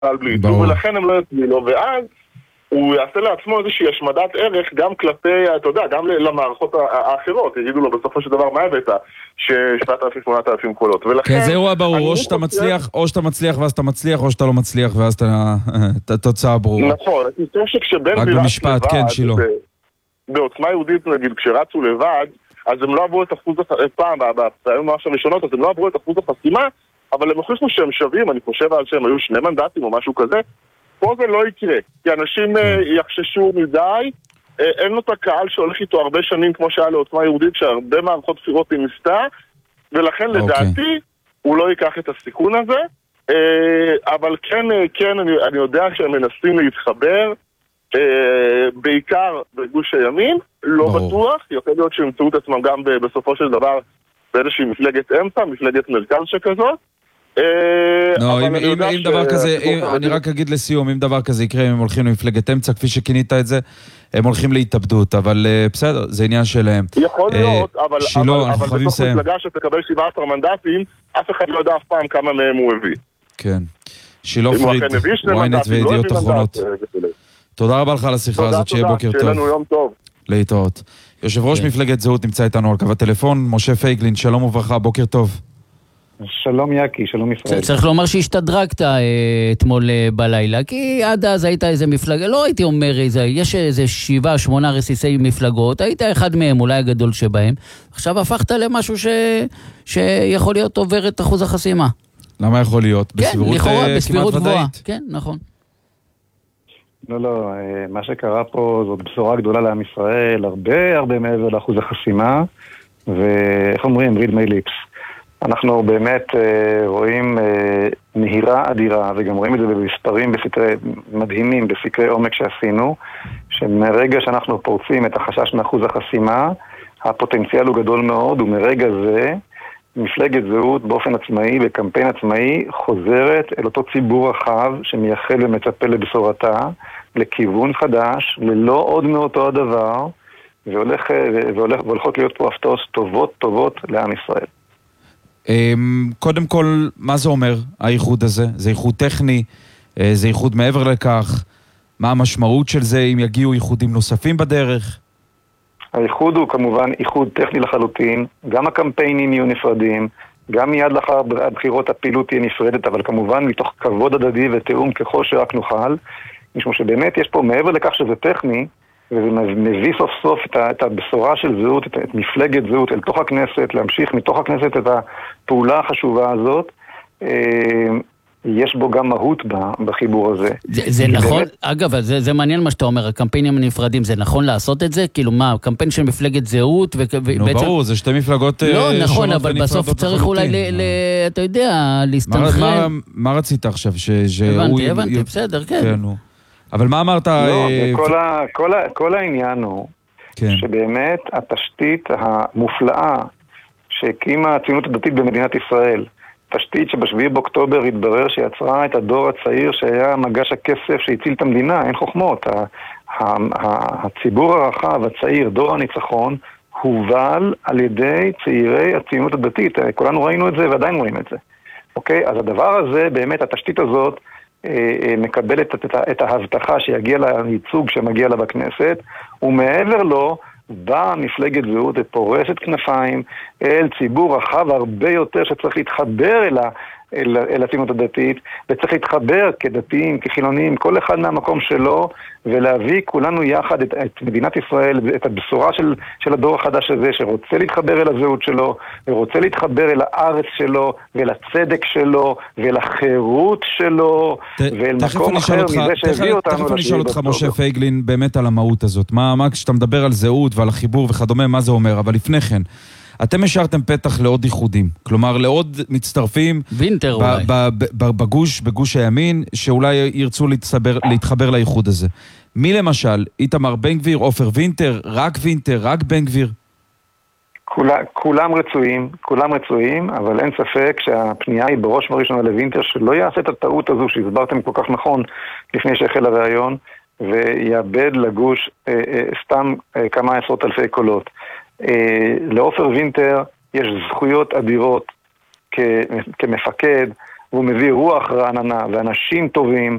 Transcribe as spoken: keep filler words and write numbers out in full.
בלי ייצוג, ולכן הם לא יצביעו לו, ואז הוא יעשה לעצמו איזושהי השמדת ערך גם כלפי, אתה יודע, גם למערכות האחרות, יגידו לו בסופו של דבר מה הבאת, ש-שבעת אלפים שמונה עשרה קולות. כן, זה אירוע ברור, או שאתה מצליח, או שאתה מצליח ואז אתה מצליח, או שאתה לא מצליח ואז אתה תוצאה ברורה. נכון, אני חושב שכשבן רק במשפט, כן, שילו. בעוצמה יהודית, נגיד, כשרצו לבד, אז הם לא עברו את אחוז, פעם, בפעמים ממש הראשונות, אז הם לא עברו את אחוז החסימה, אבל הם הוכיחו שהם שווים, אני חושב על שהם היו שני מנדטים או משהו כזה. פה זה לא יקרה, כי אנשים יחששו מדי, אין לו את הקהל שהולך איתו הרבה שנים כמו שהיה לעוצמה יהודית, שהרבה מערכות בחירות היא ניסתה, ולכן לדעתי הוא לא ייקח את הסיכון הזה, אבל כן, כן, אני יודע שהם מנסים להתחבר, בעיקר בגוש הימין, לא בטוח, יכול להיות שימצאו את עצמם גם בסופו של דבר באיזושהי מפלגת אמצע, מפלגת מרכז שכזאת. לא, אם דבר כזה, אני רק אגיד לסיום, אם דבר כזה יקרה, אם הם הולכים למפלגת אמצע, כפי שכינית את זה, הם הולכים להתאבדות, אבל בסדר, זה עניין שלהם. יכול להיות, אבל בתוך מפלגה שתקבל שבעה עשר מנדטים, אף אחד לא יודע אף פעם כמה מהם הוא הביא. כן. שילה פריד, וויינט וידיעות אחרונות. תודה רבה לך על השיחה הזאת, שיהיה בוקר טוב. שיהיה לנו יום טוב. להתראות. יושב ראש מפלגת זהות נמצא איתנו על קו הטלפון, משה פייגלין, שלום וברכה, בוקר טוב. שלום יאקי, שלום ישראל. צריך לומר שהשתדרגת אתמול בלילה, כי עד אז היית איזה מפלגה, לא הייתי אומר איזה, יש איזה שבעה, שמונה רסיסי מפלגות, היית אחד מהם, אולי הגדול שבהם, עכשיו הפכת למשהו ש... שיכול להיות עובר את אחוז החסימה. למה יכול להיות? כן, לכאורה, בסבירות גבוהה. כן, נכון. לא, לא, מה שקרה פה זאת בשורה גדולה לעם ישראל, הרבה הרבה מעבר לאחוז החסימה, ואיך אומרים, read my lips. אנחנו באמת רואים נהירה אדירה, וגם רואים את זה במספרים בסקרי, מדהימים, בסקרי עומק שעשינו, שמרגע שאנחנו פורצים את החשש מאחוז החסימה, הפוטנציאל הוא גדול מאוד, ומרגע זה מפלגת זהות באופן עצמאי, בקמפיין עצמאי, חוזרת אל אותו ציבור רחב שמייחל ומצפה לבשורתה, לכיוון חדש, ללא עוד מאותו הדבר, והולך, והולך, והולכות להיות פה הפתעות טובות טובות לעם ישראל. קודם כל, מה זה אומר, האיחוד הזה? זה איחוד טכני, זה איחוד מעבר לכך, מה המשמעות של זה, אם יגיעו איחודים נוספים בדרך? האיחוד הוא כמובן איחוד טכני לחלוטין, גם הקמפיינים יהיו נפרדים, גם מיד לאחר הבחירות הפעילות תהיה נפרדת, אבל כמובן מתוך כבוד הדדי ותאום ככל שרק נוכל, משום שבאמת יש פה מעבר לכך שזה טכני, וזה מביא סוף סוף את, את הבשורה של זהות, את, את מפלגת זהות אל תוך הכנסת, להמשיך מתוך הכנסת את הפעולה החשובה הזאת. יש בו גם מהות בחיבור הזה. זה, זה נכון, באמת... אגב, זה, זה מעניין מה שאתה אומר, הקמפיינים הנפרדים, זה נכון לעשות את זה? כאילו מה, קמפיין של מפלגת זהות? ו... נו, ובעצם... ברור, זה שתי מפלגות לא, נכון, אבל בסוף צריך אולי, ל, ל, אתה יודע, להסתנכרן. מה, מה, מה רצית עכשיו? ש, ש... הבנתי, הוא... הבנתי, בסדר, כן. כן נו. אבל מה אמרת? לא, כל, ה, כל, ה, כל העניין הוא כן. שבאמת התשתית המופלאה שהקימה הציונות הדתית במדינת ישראל, תשתית שבשביעי באוקטובר התברר שיצרה את הדור הצעיר שהיה מגש הכסף שהציל את המדינה, אין חוכמות. הציבור הרחב, הצעיר, דור הניצחון, הובל על ידי צעירי הציונות הדתית. כולנו ראינו את זה ועדיין רואים את זה. אוקיי? אז הדבר הזה, באמת, התשתית הזאת, מקבלת את, את ההבטחה שיגיע לייצוג שמגיע לה בכנסת, ומעבר לו באה מפלגת זהות ופורסת כנפיים אל ציבור רחב הרבה יותר שצריך להתחבר אל, אל, אל הציונות הדתית, וצריך להתחבר כדתיים, כחילונים, כל אחד מהמקום שלו, ולהביא כולנו יחד את, את מדינת ישראל, את הבשורה של, של הדור החדש הזה, שרוצה להתחבר אל הזהות שלו, ורוצה להתחבר אל הארץ שלו, ואל הצדק שלו, ואל החירות שלו, ת, ואל מקום אחר מזה שהביא אותנו. תכף אני אשאל אותך, משה פייגלין, באמת על המהות הזאת. מה, מה כשאתה מדבר על זהות ועל החיבור וכדומה, מה זה אומר? אבל לפני כן, אתם השארתם פתח לעוד ייחודים, כלומר לעוד מצטרפים וינטר אולי. בגוש, בגוש הימין, שאולי ירצו להתחבר, להתחבר לייחוד הזה. מי למשל? איתמר בן גביר, עופר וינטר, רק וינטר, רק בן גביר? כולה, כולם רצויים, כולם רצויים, אבל אין ספק שהפנייה היא בראש וראשונה לוינטר, שלא יעשה את הטעות הזו שהסברתם כל כך נכון לפני שהחל הרעיון, ויאבד לגוש אה, אה, סתם אה, כמה עשרות אלפי קולות. לעופר וינטר יש זכויות אדירות כמפקד, והוא מביא רוח רעננה ואנשים טובים,